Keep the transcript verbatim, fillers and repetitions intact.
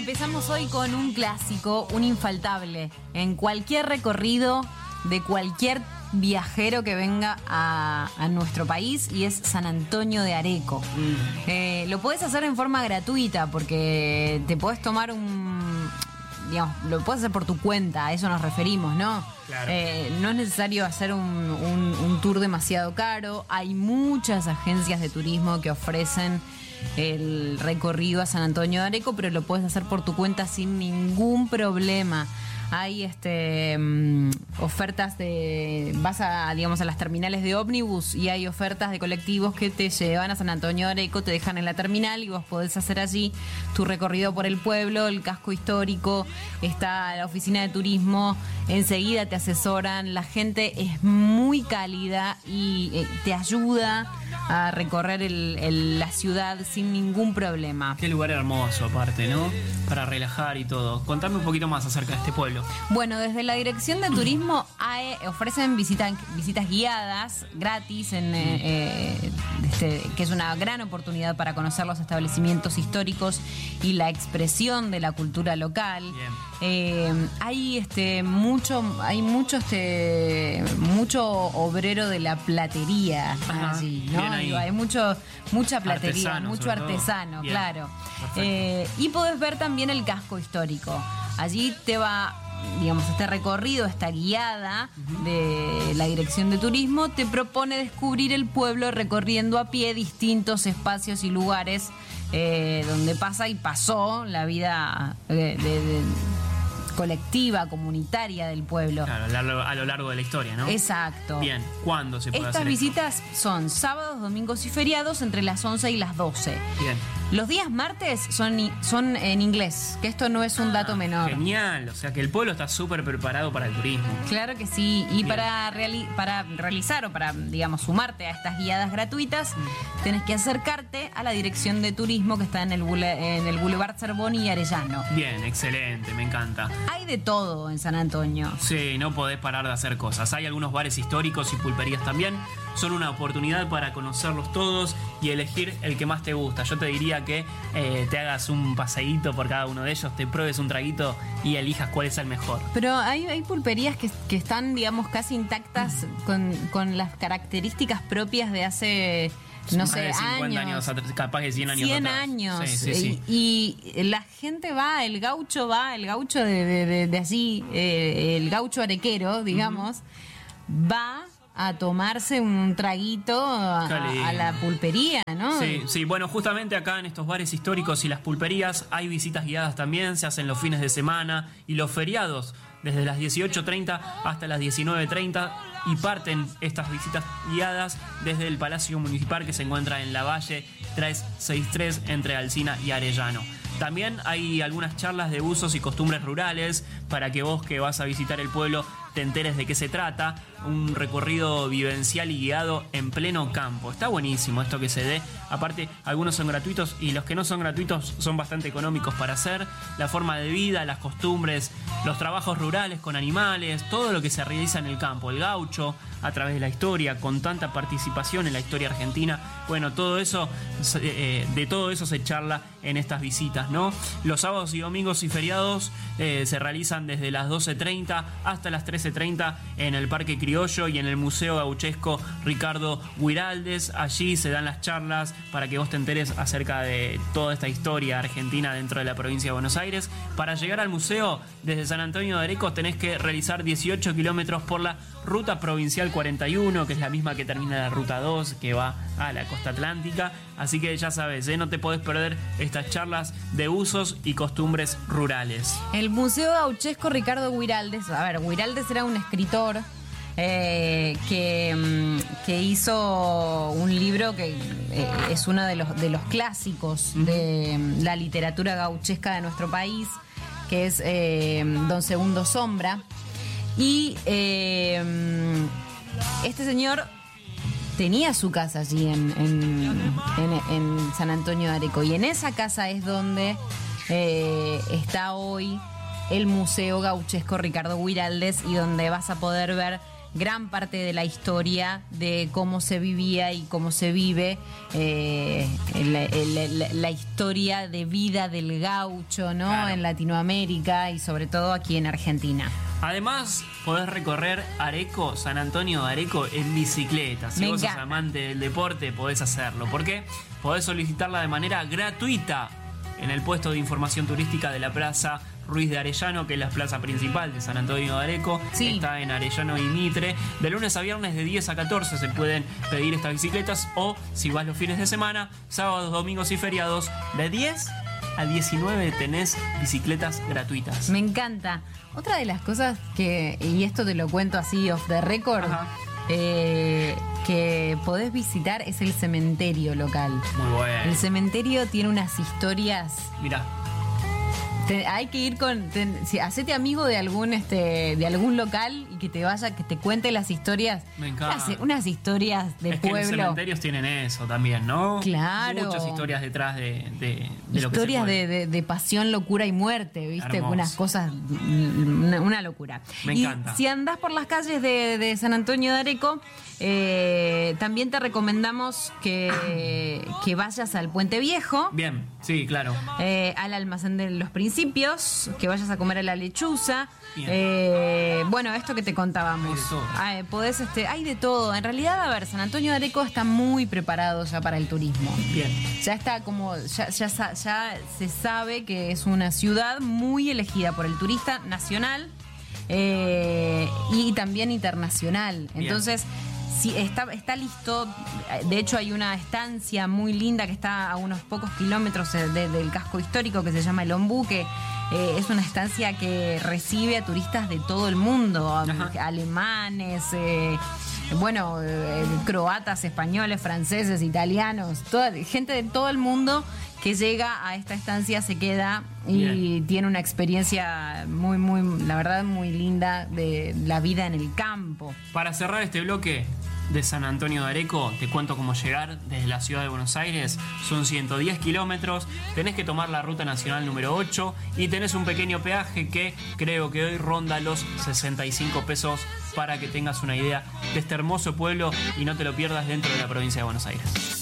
Empezamos hoy con un clásico, un infaltable, en cualquier recorrido de cualquier viajero que venga a, a nuestro país, y es San Antonio de Areco. Mm. Eh, lo podés hacer en forma gratuita porque te podés tomar un... digamos, lo puedes hacer por tu cuenta, a eso nos referimos, ¿no? Claro. Eh, no es necesario hacer un, un, un tour demasiado caro. Hay muchas agencias de turismo que ofrecen el recorrido a San Antonio de Areco, pero lo puedes hacer por tu cuenta sin ningún problema. Hay este um, ofertas de... vas a, digamos, a las terminales de ómnibus y hay ofertas de colectivos que te llevan a San Antonio de Areco, te dejan en la terminal y vos podés hacer allí tu recorrido por el pueblo, el casco histórico, está la oficina de turismo, enseguida te asesoran, la gente es muy cálida y eh, te ayuda a recorrer el, el, la ciudad sin ningún problema. Qué lugar hermoso aparte, ¿no? Para relajar y todo. Contame un poquito más acerca de este pueblo. Bueno, desde la Dirección de Turismo hay, ofrecen visita, visitas guiadas gratis, en, eh, este, que es una gran oportunidad para conocer los establecimientos históricos y la expresión de la cultura local. Eh, hay este mucho, hay mucho este mucho obrero de la platería allí, ¿no? Digo, hay mucho, mucha platería, artesano, mucho artesano, claro. Eh, y podés ver también el casco histórico. Allí te va, digamos, este recorrido, esta guiada de la Dirección de Turismo te propone descubrir el pueblo recorriendo a pie distintos espacios y lugares eh, donde pasa y pasó la vida de, de, de, colectiva, comunitaria del pueblo. Claro, a lo, a lo largo de la historia, ¿no? Exacto. Bien, ¿cuándo se puede Estas hacer visitas esto? son sábados, domingos y feriados entre las once y las doce. Bien. Los días martes son, son en inglés, que esto no es un dato menor. Genial, o sea que el pueblo está súper preparado para el turismo. Claro que sí, y para, reali- para realizar o para, digamos, sumarte a estas guiadas gratuitas, mm. tenés que acercarte a la Dirección de Turismo que está en el, bule- en el Boulevard Cervoni y Arellano. Bien, excelente, me encanta. Hay de todo en San Antonio. Sí, no podés parar de hacer cosas. Hay algunos bares históricos y pulperías también. Son una oportunidad para conocerlos todos y elegir el que más te gusta. Yo te diría que eh, te hagas un paseíto por cada uno de ellos, te pruebes un traguito y elijas cuál es el mejor. Pero hay, hay pulperías que, que están, digamos, casi intactas mm. con, con las características propias de hace... no más sé, de cincuenta años, años, capaz de cien años cien atrás. años. Sí, sí, sí. Y, y la gente va, el gaucho va, el gaucho de, de, de, de allí, eh, el gaucho arequero, digamos, uh-huh. va a tomarse un traguito a, a la pulpería, ¿no? Sí, sí, bueno, justamente acá en estos bares históricos y las pulperías hay visitas guiadas también, se hacen los fines de semana y los feriados, desde las dieciocho treinta hasta las diecinueve treinta, y parten estas visitas guiadas desde el Palacio Municipal que se encuentra en la Valle trescientos sesenta y tres entre Alsina y Arellano. También hay algunas charlas de usos y costumbres rurales para que vos que vas a visitar el pueblo te enteres de qué se trata. Un recorrido vivencial y guiado en pleno campo. Está buenísimo esto que se dé. Aparte, algunos son gratuitos y los que no son gratuitos son bastante económicos para hacer. La forma de vida, las costumbres, los trabajos rurales con animales, todo lo que se realiza en el campo. El gaucho, a través de la historia, con tanta participación en la historia argentina. Bueno, todo eso, eh, de todo eso se charla en estas visitas, ¿no? Los sábados y domingos y feriados eh, se realizan desde las doce treinta hasta las trece treinta en el Parque Criollo y en el Museo Gauchesco Ricardo Guiraldes. Allí se dan las charlas para que vos te enteres acerca de toda esta historia argentina dentro de la provincia de Buenos Aires. Para llegar al museo, desde San Antonio de Areco tenés que realizar dieciocho kilómetros por la Ruta Provincial cuarenta y uno, que es la misma que termina la Ruta dos, que va a la costa atlántica. Así que ya sabes, ¿eh? no te podés perder estas charlas de usos y costumbres rurales. El Museo Gauchesco Ricardo Guiraldes, a ver, Guiraldes era un escritor eh, que, que hizo un libro que eh, es uno de los, de los clásicos uh-huh. de la literatura gauchesca de nuestro país, que es eh, Don Segundo Sombra. Y eh, este señor tenía su casa allí en, en, en, en San Antonio de Areco, y en esa casa es donde eh, está hoy el Museo Gauchesco Ricardo Guiraldes, y donde vas a poder ver gran parte de la historia de cómo se vivía y cómo se vive eh, la, la, la historia de vida del gaucho, ¿no? Claro. En Latinoamérica y sobre todo aquí en Argentina. Además, podés recorrer Areco, San Antonio de Areco en bicicleta. Si Me vos sos encanta. amante del deporte, podés hacerlo. ¿Por qué? Podés solicitarla de manera gratuita en el puesto de información turística de la Plaza Ruiz de Arellano, que es la plaza principal de San Antonio de Areco. Sí. Está en Arellano y Mitre. De lunes a viernes de diez a catorce se pueden pedir estas bicicletas, o si vas los fines de semana, sábados, domingos y feriados, de diez a diecinueve tenés bicicletas gratuitas. Me encanta. Otra de las cosas que, y esto te lo cuento así off the record, Ajá. eh, que podés visitar es el cementerio local. Muy bueno. El cementerio tiene unas historias. Mirá. Te- hay que ir con, te- si, hacete amigo de algún este de algún local y que te vaya, que te cuente las historias. Me encanta. Unas, unas historias de Es que los pueblo. cementerios tienen eso también, ¿no? Claro. Muchas historias detrás de, de, de lo que se Historias puede. de, de- de pasión, locura y muerte, ¿viste? Hermoso. Unas cosas, una, una locura. Me y encanta. si andás por las calles de, de San Antonio de Areco, eh, también te recomendamos que, que vayas al Puente Viejo, Bien, sí, claro. eh, al Almacén de los Principios, que vayas a comer a la lechuza. Bien. Eh, bueno, esto que te contábamos. Hay de todo. Ah, eh, podés, este, hay de todo. En realidad, a ver, San Antonio de Areco está muy preparado ya para el turismo. Bien. Ya está como, ya, ya, sa- ya se sabe que es una ciudad muy elegida por el turista nacional eh, y también internacional. Bien. Entonces, sí, está, está listo. De hecho, hay una estancia muy linda que está a unos pocos kilómetros de- de- del casco histórico que se llama El Ombú, que eh, es una estancia que recibe a turistas de todo el mundo, Ajá. alemanes, eh, bueno, eh, croatas, españoles, franceses, italianos, toda, gente de todo el mundo que llega a esta estancia, se queda y Bien. tiene una experiencia muy, muy, la verdad, muy linda de la vida en el campo. Para cerrar este bloque de San Antonio de Areco, te cuento cómo llegar desde la ciudad de Buenos Aires. Son ciento diez kilómetros, tenés que tomar la ruta nacional número ocho y tenés un pequeño peaje que creo que hoy ronda los sesenta y cinco pesos, para que tengas una idea de este hermoso pueblo y no te lo pierdas dentro de la provincia de Buenos Aires.